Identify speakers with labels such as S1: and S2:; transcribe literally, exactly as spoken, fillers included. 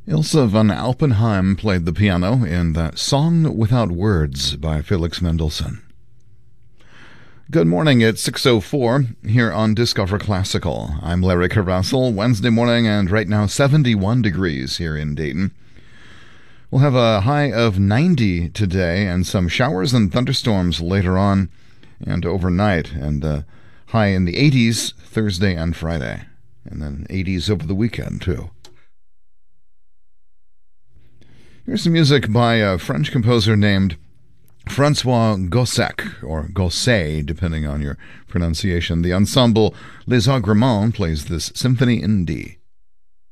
S1: Ilse von Alpenheim played the piano in that Song Without Words by Felix Mendelssohn. Good morning, it's six oh four here on Discover Classical. I'm Larry Carasel, Wednesday morning, and right now seventy-one degrees here in Dayton. We'll have a high of ninety today and some showers and thunderstorms later on and overnight, and uh, high in the eighties Thursday and Friday, and then eighties over the weekend too. Here's some music by a French composer named Francois Gossec, or Gosset, depending on your pronunciation. The ensemble Les Agremens plays this Symphony in D.